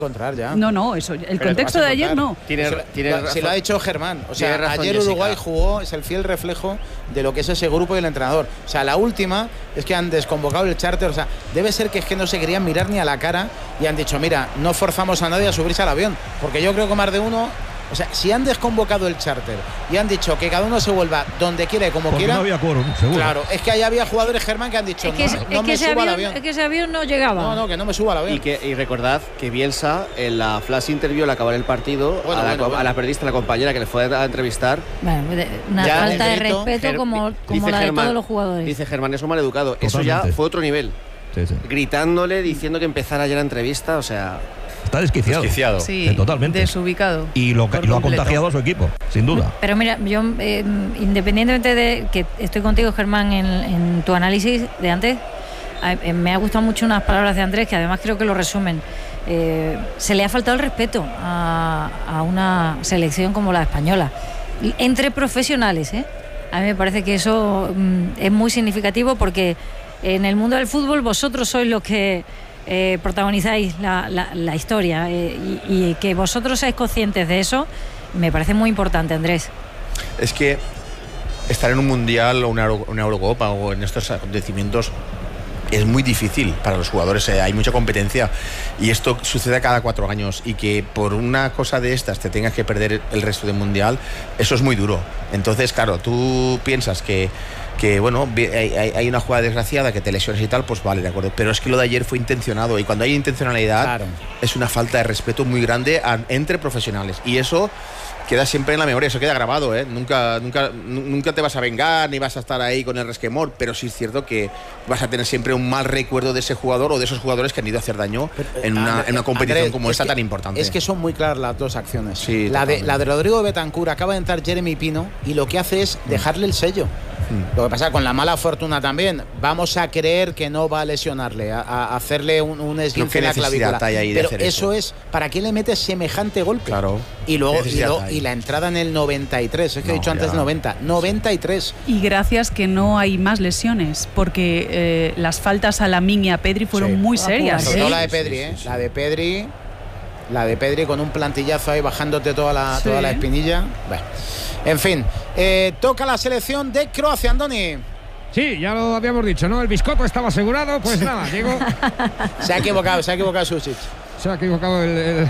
encontrar ya. No, eso, el contexto de ayer no. Se lo ha dicho Germán. O sea, ayer Uruguay jugó, es el fiel reflejo de lo que es ese grupo y el entrenador. O sea, la última es que han desconvocado el charter. O sea, debe ser que es que no se querían mirar ni a la cara y han dicho, mira, no forzamos a nadie a subirse al avión. Porque yo creo que más de uno... O sea, si han desconvocado el charter y han dicho que cada uno se vuelva donde quiera y como quiera. No había quórum, seguro. Claro, es que ahí había jugadores, Germán, que han dicho no me suba al avión. Es que ese avión no llegaba. No, que no me suba al avión. Y recordad que Bielsa, en la flash interview al acabar el partido, a la periodista, la compañera que le fue a entrevistar. Bueno, una falta de respeto como la de todos los jugadores. Dice Germán, eso mal educado. Eso ya fue otro nivel. Sí. Gritándole, diciendo que empezara ya la entrevista, o sea. Está desquiciado. Sí, totalmente. Desubicado. Y lo ha contagiado a su equipo, sin duda. Pero mira, yo, independientemente de que estoy contigo, Germán, en tu análisis de antes, me ha gustado mucho unas palabras de Andrés que además creo que lo resumen. Se le ha faltado el respeto a una selección como la española, entre profesionales, ¿eh? A mí me parece que eso es muy significativo porque en el mundo del fútbol vosotros sois los que protagonizáis la historia y que vosotros seáis conscientes de eso me parece muy importante, Andrés. Es que estar en un mundial o una Eurocopa o en estos acontecimientos es muy difícil para los jugadores, hay mucha competencia y esto sucede cada 4 años y que por una cosa de estas te tengas que perder el resto del mundial, eso es muy duro. Entonces, claro, tú piensas que bueno, hay una jugada desgraciada que te lesiones y tal, pues vale, de acuerdo, pero es que lo de ayer fue intencionado y cuando hay intencionalidad, claro, es una falta de respeto muy grande entre profesionales y eso queda siempre en la memoria, eso queda grabado, ¿eh? Nunca te vas a vengar ni vas a estar ahí con el resquemor, pero sí es cierto que vas a tener siempre un mal recuerdo de ese jugador o de esos jugadores que han ido a hacer daño en una competición Andrés, como esta tan importante. Es que son muy claras las dos acciones. Sí, la de Rodrigo Betancur, acaba de entrar Jeremy Pino y lo que hace es dejarle el sello. Lo que pasa con la mala fortuna también, vamos a creer que no va a lesionarle, a hacerle un esguince en la clavícula. Pero eso es, ¿para qué le metes semejante golpe? Claro. Y luego y la entrada en el 93, es que he dicho antes 93. Y gracias que no hay más lesiones, porque las faltas a Lamine y a Pedri fueron muy serias. Sobre todo la de Pedri, La de Pedri con un plantillazo ahí bajándote toda la espinilla. Bueno, en fin, toca la selección de Croacia, Andoni. Sí, ya lo habíamos dicho, ¿no? El biscotto estaba asegurado, pues nada, llegó. Se ha equivocado Susic. Se ha equivocado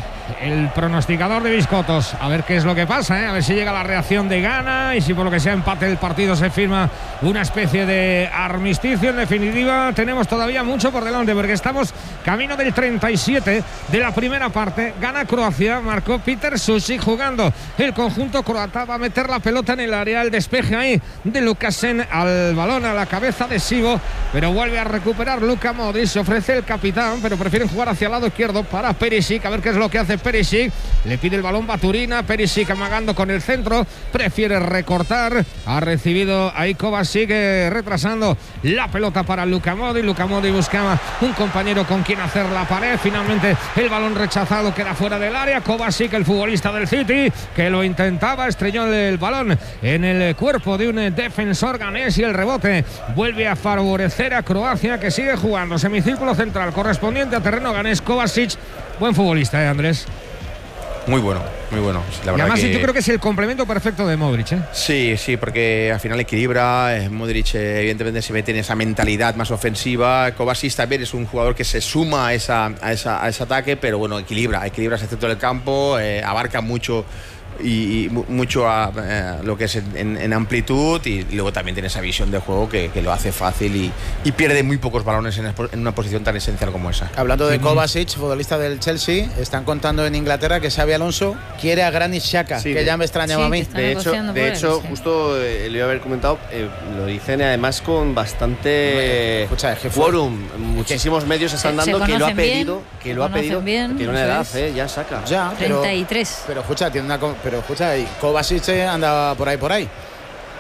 el pronosticador de biscotos. A ver qué es lo que pasa, ¿eh? A ver si llega la reacción de Ghana y si por lo que sea empate el partido se firma una especie de armisticio. En definitiva, tenemos todavía mucho por delante porque estamos camino del 37 de la primera parte. Gana Croacia, marcó Petar Sušić jugando el conjunto croata. Va a meter la pelota en el área, el despeje ahí de Lukasen al balón a la cabeza de Sivo, pero vuelve a recuperar Luka Modrić. Se ofrece el capitán, pero prefieren jugar hacia el lado izquierdo para Perisic, a ver qué es lo que hace Perisic. Le pide el balón Baturina, Perisic amagando con el centro, prefiere recortar, ha recibido ahí Kovacic retrasando la pelota para Luka Modrić buscaba un compañero con quien hacer la pared, finalmente el balón rechazado queda fuera del área. Kovacic, el futbolista del City, que lo intentaba, estrelló el balón en el cuerpo de un defensor ganés y el rebote vuelve a favorecer a Croacia, que sigue jugando semicírculo central correspondiente a terreno ganés. Kovacic, buen futbolista, Andrés. Muy bueno. La verdad, y además yo creo que es el complemento perfecto de Modric, ¿eh? Sí, porque al final equilibra. Modric evidentemente se mete en esa mentalidad más ofensiva. Kovacic también es un jugador que se suma a ese ataque, pero bueno, equilibra ese centro del campo, abarca mucho y mucho a lo que es en amplitud y luego también tiene esa visión de juego que lo hace fácil y pierde muy pocos balones en una posición tan esencial como esa. Hablando de Kovacic, futbolista del Chelsea, están contando en Inglaterra que Xabi Alonso quiere a Granit Xhaka, que ya me extrañaba a mí. De hecho, justo lo iba a haber comentado, lo dicen además con bastante quórum. Muchísimos medios están dando que lo ha pedido, que tiene una edad, ya saca. Ya, 33. Pero escucha, y Kovacic anda por ahí.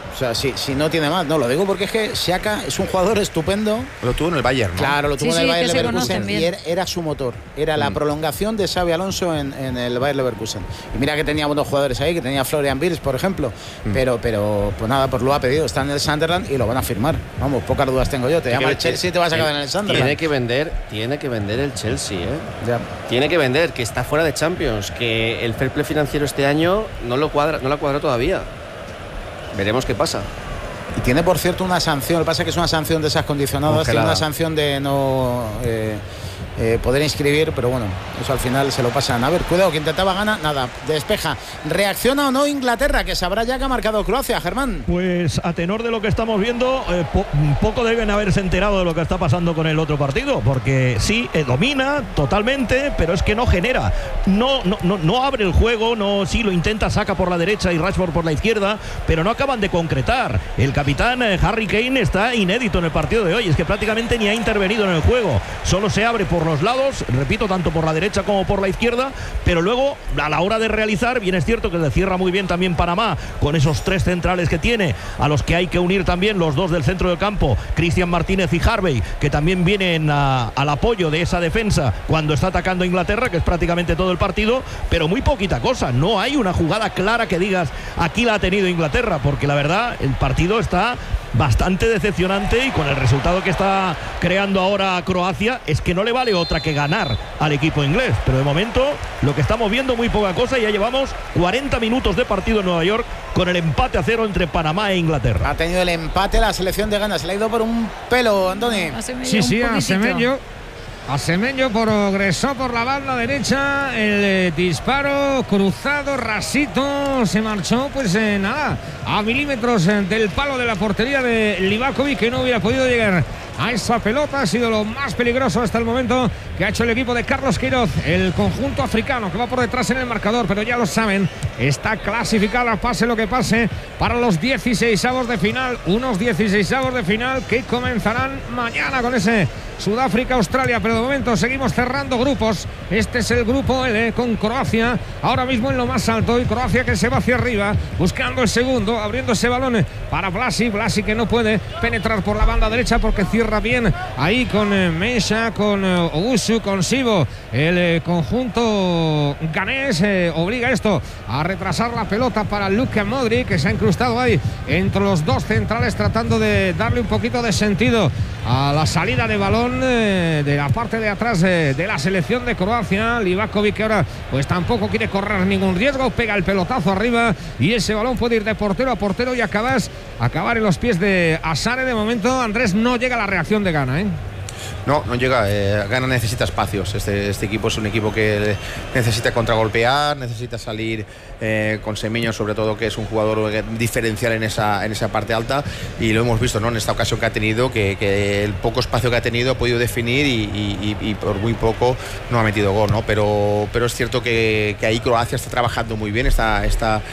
O sea, si no tiene más. No, lo digo porque es que Xhaka es un jugador estupendo. Lo tuvo en el Bayern, ¿no? Claro, lo tuvo en el Bayern Leverkusen y era su motor. Era la prolongación de Xabi Alonso en el Bayern Leverkusen. Y mira que tenía buenos jugadores ahí, que tenía Florian Wirtz, por ejemplo. Pero pues nada, pues lo ha pedido. Está en el Sunderland y lo van a firmar. Vamos, pocas dudas tengo yo. Te llama el Chelsea y te vas a quedar en el Sunderland. Tiene que vender el Chelsea, ¿eh? Ya. Tiene que vender, que está fuera de Champions, que el fair play financiero este año no la cuadra todavía. Veremos qué pasa. Y tiene, por cierto, una sanción. Lo que pasa es que es una sanción de esas condicionadas. Tiene una sanción de no poder inscribir, pero bueno, eso al final se lo pasan. A ver, cuidado, que intentaba ganar, nada, despeja. ¿Reacciona o no Inglaterra? Que sabrá ya que ha marcado Croacia, Germán. Pues a tenor de lo que estamos viendo, poco deben haberse enterado de lo que está pasando con el otro partido, porque sí, domina totalmente, pero es que no genera, no abre el juego, sí lo intenta, saca por la derecha y Rashford por la izquierda, pero no acaban de concretar. El capitán Harry Kane está inédito en el partido de hoy, es que prácticamente ni ha intervenido en el juego, solo se abre por los lados, repito, tanto por la derecha como por la izquierda, pero luego a la hora de realizar, bien es cierto que le cierra muy bien también Panamá con esos 3 centrales que tiene, a los que hay que unir también los 2 del centro del campo, Cristian Martínez y Harvey, que también vienen al apoyo de esa defensa cuando está atacando Inglaterra, que es prácticamente todo el partido, pero muy poquita cosa, no hay una jugada clara que digas aquí la ha tenido Inglaterra, porque la verdad el partido está bastante decepcionante y con el resultado que está creando ahora Croacia es que no le vale otra que ganar al equipo inglés, pero de momento lo que estamos viendo muy poca cosa y ya llevamos 40 minutos de partido en Nueva York con el empate a 0 entre Panamá e Inglaterra. Ha tenido el empate la selección de Ghana, se le ha ido por un pelo, Andoni. Sí, a Semenyo progresó por la banda derecha, el disparo cruzado, rasito, se marchó pues nada, a milímetros del palo de la portería de Livakovic, que no hubiera podido llegar a esa pelota. Ha sido lo más peligroso hasta el momento que ha hecho el equipo de Carlos Queiroz, el conjunto africano que va por detrás en el marcador, pero ya lo saben, está clasificada, pase lo que pase, para los 16avos de final, unos 16avos de final que comenzarán mañana con ese Sudáfrica-Australia, pero de momento seguimos cerrando grupos. Este es el grupo L con Croacia ahora mismo en lo más alto, y Croacia que se va hacia arriba buscando el segundo, abriendo ese balón para Blasi que no puede penetrar por la banda derecha porque cierra bien ahí con Mensah, con Owusu, con Sivo. El conjunto ganés obliga esto a retrasar la pelota para Luka Modric, que se ha incrustado ahí entre los 2 centrales tratando de darle un poquito de sentido a la salida de balón de la parte de atrás de la selección de Croacia. Livakovic, que ahora pues tampoco quiere correr ningún riesgo, pega el pelotazo arriba y ese balón puede ir de portero a portero y acabar en los pies de Asare. De momento, Andrés, no llega la reacción de Ghana, No llega. Ghana necesita espacios. Este equipo es un equipo que necesita contragolpear, necesita salir con Semenyo, sobre todo, que es un jugador diferencial en esa parte alta, y lo hemos visto, ¿no? En esta ocasión que ha tenido, que el poco espacio que ha tenido ha podido definir y por muy poco no ha metido gol, ¿no? Pero es cierto que ahí Croacia está trabajando muy bien, está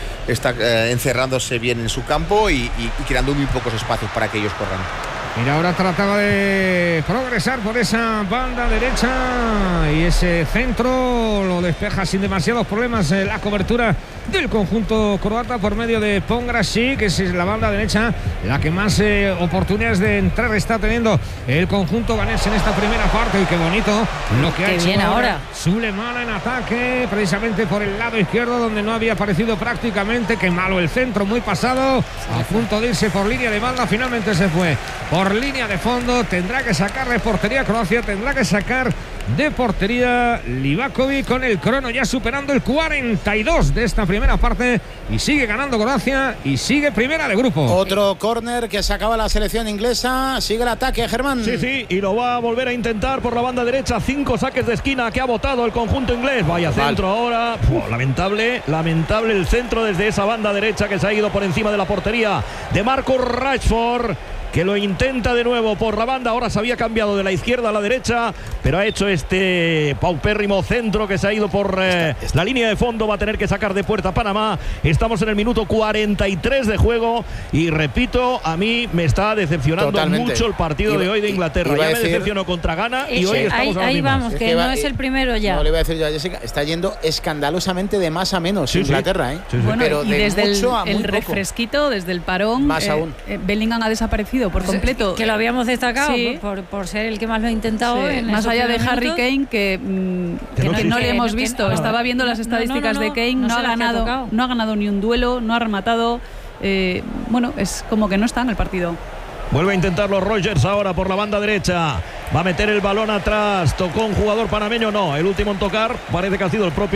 encerrándose bien en su campo y creando muy pocos espacios para que ellos corran. Mira, ahora trataba de progresar por esa banda derecha y ese centro lo despeja sin demasiados problemas la cobertura del conjunto croata por medio de Pongracic, que es la banda derecha la que más oportunidades de entrar está teniendo el conjunto ganés en esta primera parte. Y qué bonito lo que ha hecho ahora Sulemana en ataque, precisamente por el lado izquierdo donde no había aparecido prácticamente. Qué malo el centro, muy pasado, a punto de irse por línea de banda, finalmente se fue por línea de fondo. Tendrá que sacar de portería Croacia, tendrá que sacar de portería Livakovic, con el crono ya superando el 42 de esta primera parte, y sigue ganando Croacia y sigue primera de grupo. Otro córner que sacaba la selección inglesa, sigue el ataque, Germán. Sí, y lo va a volver a intentar por la banda derecha. 5 saques de esquina que ha botado el conjunto inglés. Vaya centro ahora. Lamentable el centro desde esa banda derecha que se ha ido por encima de la portería de Marcus Rashford. que lo intenta de nuevo por la banda. Ahora se había cambiado de la izquierda a la derecha, pero ha hecho este paupérrimo centro que se ha ido por la línea de fondo. Va a tener que sacar de puerta Panamá. Estamos en el minuto 43 de juego y repito, a mí me está decepcionando mucho el partido de hoy de Inglaterra. Ya me decepcionó contra Ghana y hoy estamos ahí vamos, que no es el primero ya. No, le voy a decir yo a Jessica, está yendo escandalosamente de más a menos Inglaterra, ¿eh? Sí. Bueno, pero y desde el refresquito, desde el parón, más aún. Bellingham ha desaparecido por completo. Que lo habíamos destacado por ser el que más lo ha intentado. Más allá de Harry Kane, que no le hemos visto. Estaba viendo las estadísticas de Kane, no ha ganado ni un duelo, no ha rematado. Bueno, es como que no está en el partido. Vuelve a intentarlo Rogers ahora por la banda derecha. Va a meter el balón atrás. Tocó un jugador panameño, no. El último en tocar parece que ha sido el propio